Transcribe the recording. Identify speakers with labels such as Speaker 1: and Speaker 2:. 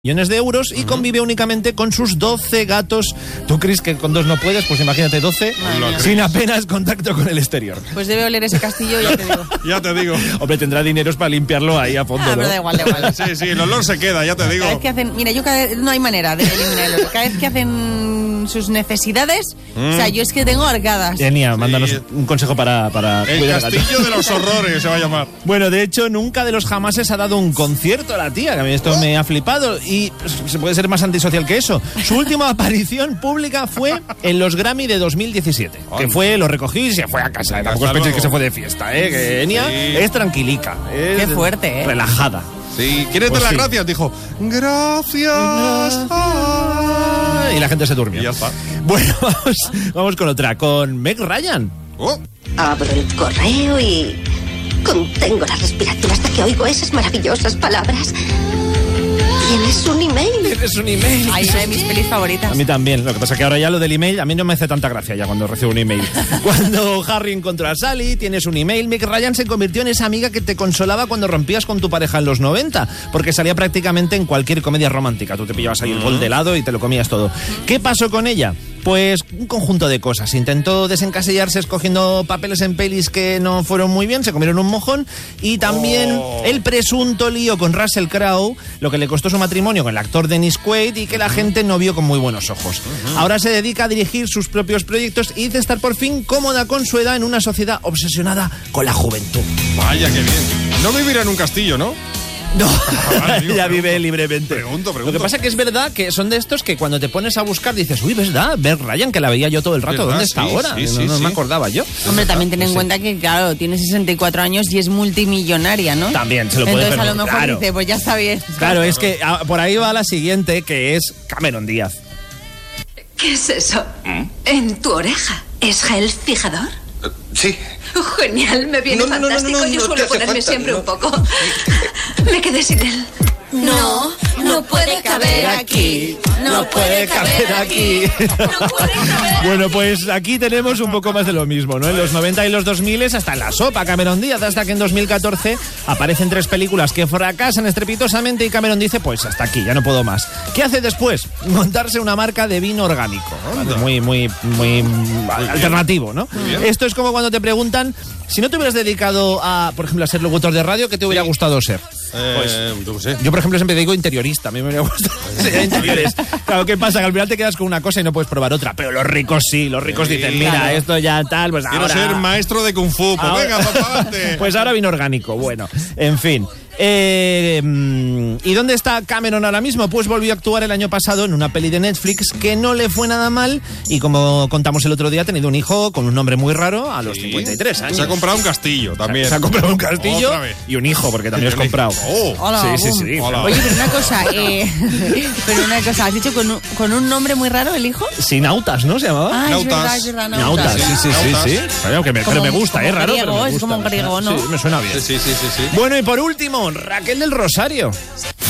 Speaker 1: millones de euros y convive únicamente con sus 12 gatos. ¿Tú crees que con 2 no puedes? Pues imagínate 12 sin apenas contacto con el exterior.
Speaker 2: Pues debe oler ese castillo, ya te digo.
Speaker 3: Ya te digo.
Speaker 1: Hombre, tendrá dineros para limpiarlo ahí a fondo, ¿no?
Speaker 2: Pero da igual.
Speaker 3: Sí, el olor se queda, ya te digo.
Speaker 2: Cada vez que hacen... Mira, no hay manera de eliminar el olor. Cada vez que hacen sus necesidades, o sea, yo es que tengo arcadas.
Speaker 1: Enia, mándanos un consejo para
Speaker 3: el
Speaker 1: cuidar
Speaker 3: castillo de los horrores se va a llamar.
Speaker 1: Bueno, de hecho, nunca de los jamases ha dado un concierto a la tía, que a mí esto me ha flipado. Y se puede ser más antisocial que eso. Su última aparición pública fue en los Grammy de 2017. Que fue, lo recogió y se fue a casa. Tampoco os penséis que se fue de fiesta, ¿eh? Que Enia es tranquilica.
Speaker 2: Qué fuerte, ¿eh?
Speaker 1: Relajada.
Speaker 3: Sí, ¿quieres dar las gracias? Dijo, gracias.
Speaker 1: Y la gente se durmió.
Speaker 3: Y ya está.
Speaker 1: Bueno, vamos con otra, con Meg Ryan.
Speaker 4: Abro el correo y contengo la respiración hasta que oigo esas maravillosas palabras. ¿Tienes un email?
Speaker 1: ¿Tienes un email?
Speaker 2: Ay, una de mis pelis favoritas.
Speaker 1: A mí también. Lo que pasa es que ahora ya lo del email, a mí no me hace tanta gracia ya cuando recibo un email. Cuando Harry encontró a Sally, tienes un email. Meg Ryan se convirtió en esa amiga que te consolaba cuando rompías con tu pareja en los 90, porque salía prácticamente en cualquier comedia romántica. Tú te pillabas ahí el bol de helado y te lo comías todo. ¿Qué pasó con ella? Pues un conjunto de cosas. Intentó desencasillarse escogiendo papeles en pelis que no fueron muy bien, se comieron un mojón. Y también el presunto lío con Russell Crowe, lo que le costó su matrimonio con el actor Dennis Quaid y que la gente no vio con muy buenos ojos. Ahora se dedica a dirigir sus propios proyectos y dice estar por fin cómoda con su edad en una sociedad obsesionada con la juventud.
Speaker 3: Vaya, qué bien. No vivirá en un castillo, ¿no?
Speaker 1: No,
Speaker 3: digo,
Speaker 1: ella vive libremente.
Speaker 3: Pregunto.
Speaker 1: Lo que pasa es que es verdad que son de estos que cuando te pones a buscar dices, uy, ¿verdad? Ver Ryan, que la veía yo todo el rato,
Speaker 3: ¿verdad?
Speaker 1: ¿dónde está ahora? No me acordaba yo.
Speaker 2: Hombre, también ten en cuenta que, claro, tiene 64 años y es multimillonaria, ¿no?
Speaker 1: También se lo puede
Speaker 2: Entonces
Speaker 1: permitir.
Speaker 2: a lo mejor
Speaker 1: Claro.
Speaker 2: dice, pues ya está bien.
Speaker 1: Claro, es que por ahí va la siguiente, que es Cameron Díaz.
Speaker 4: ¿Qué es eso? En tu oreja. ¿Es gel fijador?
Speaker 5: Sí.
Speaker 4: Genial, me viene fantástico. Yo suelo ponerme siempre un poco. Me quedé sin él. No puede caber aquí.
Speaker 1: No puede caber aquí.
Speaker 4: No puede caber.
Speaker 1: Bueno, pues aquí tenemos un poco más de lo mismo, ¿no? En los 90 y los 2000 hasta en la sopa Cameron Díaz, hasta que en 2014 aparecen 3 películas que fracasan estrepitosamente y Cameron dice, pues hasta aquí, ya no puedo más. ¿Qué hace después? Montarse una marca de vino orgánico, ¿no? Muy alternativo, ¿no? Esto es como cuando te preguntan, si no te hubieras dedicado a, por ejemplo, a ser locutor de radio, ¿qué te hubiera gustado ser?
Speaker 3: No sé.
Speaker 1: Yo, por ejemplo, siempre digo interiorista. A mí me hubiera gustado ser interiores. Claro, ¿qué pasa? Que al final te quedas con una cosa y no puedes probar otra. Pero los ricos sí. Los ricos dicen, mira, esto ya tal, pues
Speaker 3: Quiero
Speaker 1: ahora...
Speaker 3: ser maestro de Kung Fu. Pues
Speaker 1: ahora-
Speaker 3: venga, papá, adelante.
Speaker 1: Pues ahora vino orgánico. Bueno, en fin. ¿Y dónde está Cameron ahora mismo? Pues volvió a actuar el año pasado en una peli de Netflix que no le fue nada mal y, como contamos el otro día, ha tenido un hijo con un nombre muy raro a los 53 años.
Speaker 3: Se ha comprado un castillo también.
Speaker 1: Se ha comprado un castillo
Speaker 3: Otra vez.
Speaker 1: y un hijo, porque también has comprado.
Speaker 2: Hola,
Speaker 1: Sí.
Speaker 3: Hola.
Speaker 2: Oye, pero una cosa, ¿has dicho con un nombre muy raro el hijo?
Speaker 1: Sí, Nautas, ¿no? Se llamaba.
Speaker 2: Ah,
Speaker 3: Nautas.
Speaker 2: es verdad,
Speaker 1: Nautas, sí. Claro, pero me gusta,
Speaker 2: como
Speaker 1: raro,
Speaker 2: griego,
Speaker 1: pero me
Speaker 2: es
Speaker 1: gusta.
Speaker 2: como griego, ¿no?
Speaker 1: Sí, me suena bien.
Speaker 3: Sí.
Speaker 1: Bueno, y por último, Raquel del Rosario.